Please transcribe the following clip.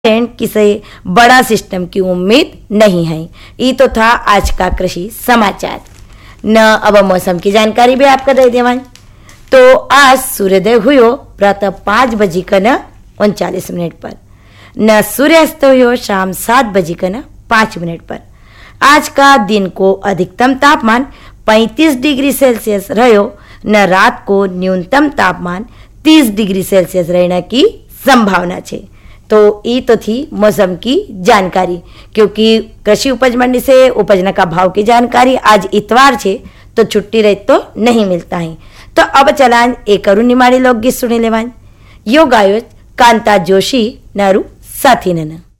किसी बड़ा सिस्टम की उम्मीद नहीं है। ये तो था आज का कृषि समाचार न। अब मौसम की जानकारी भी आपको दे देवान। तो आज सूर्योदय हुयो प्रातः 5:39 पर न सूर्यास्त हुयो शाम 7:05 पर। आज का दिन को अधिकतम तापमान 35 डिग्री सेल्सियस रहो न रात को न्यूनतम तापमान 30 डिग्री सेल्सियस रहने की संभावना है। तो ये तो थी मौसम की जानकारी, क्योंकि कृषि उपज मंडी से उपजना का भाव की जानकारी आज इतवार छे तो छुट्टी रही तो नहीं मिलता है। तो अब चलान एक अरु निमाड़ी लोकगीत सुनी लेवान। यो गायो कांता जोशी नारू साथी नना।